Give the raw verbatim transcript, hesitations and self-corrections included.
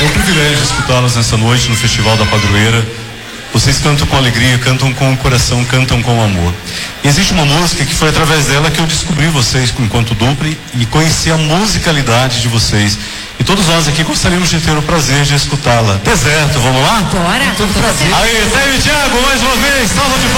um privilégio escutá-los nessa noite no Festival da Padroeira. Vocês cantam com alegria, cantam com o coração, cantam com amor. E existe uma música que foi através dela que eu descobri vocês enquanto dupla e conheci a musicalidade de vocês. E todos nós aqui gostaríamos de ter o prazer de escutá-la. Deserto, vamos lá? Bora! Todo prazer. Aí, Zé e Thiago, mais uma vez, salva de